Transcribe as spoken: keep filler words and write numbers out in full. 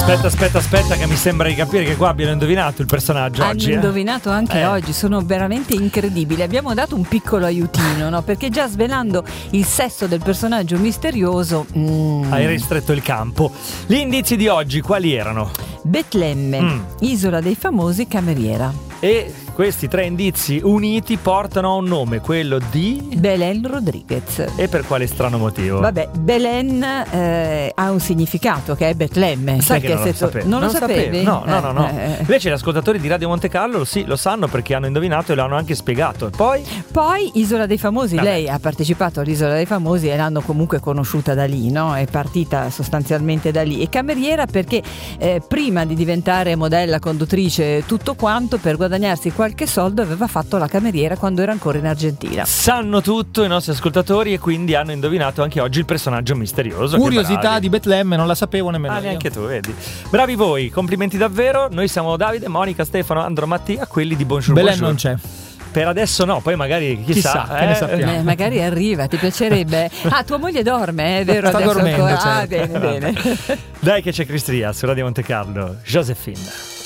Aspetta, aspetta, aspetta, che mi sembra di capire che qua abbiano indovinato il personaggio Hanno oggi. Hanno indovinato eh? anche eh. oggi, sono veramente incredibili. Abbiamo dato un piccolo aiutino, no? Perché già svelando il sesso del personaggio misterioso mm. hai ristretto il campo. Gli indizi di oggi quali erano? Betlemme, mm. Isola dei Famosi, cameriera. E questi tre indizi uniti portano a un nome, quello di Belen Rodriguez. E per quale strano motivo? Vabbè, Belen eh, ha un significato che è Betlemme. Sai che non lo sapevo. Non lo non sapevi? No, no, no, no. Eh, eh. Invece gli ascoltatori di Radio Monte Carlo sì, lo sanno perché hanno indovinato e l'hanno anche spiegato. Poi? Poi Isola dei Famosi. Vabbè. Lei ha partecipato all'Isola dei Famosi e l'hanno comunque conosciuta da lì, no? È partita sostanzialmente da lì. E cameriera perché eh, prima di diventare modella, conduttrice, tutto quanto, per guadagnarsi qualche soldo aveva fatto la cameriera quando era ancora in Argentina. Sanno tutto i nostri ascoltatori e quindi hanno indovinato anche oggi il personaggio misterioso. Curiosità di Betlemme, non la sapevo nemmeno ah, io. neanche tu, vedi. Bravi voi, complimenti davvero. Noi siamo Davide, Monica, Stefano, Andro, Mattia, quelli di Bonjour Belen Bonjour. non c'è. Per adesso no, poi magari chissà, chissà che ne eh? sappiamo. Eh, magari arriva, ti piacerebbe. Ah, tua moglie dorme, è vero? Sta adesso dormendo, ancora. certo. Ah, bene, bene. Dai che c'è Cristia su Radio Monte Carlo. Josephine.